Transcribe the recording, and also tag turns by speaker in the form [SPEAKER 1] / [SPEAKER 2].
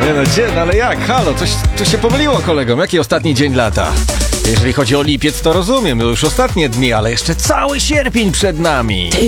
[SPEAKER 1] No ale jak? Halo, coś tu się pomyliło kolegom. Jaki ostatni dzień lata? Jeżeli chodzi o lipiec, to rozumiem, to już ostatnie dni, ale jeszcze cały sierpień przed nami.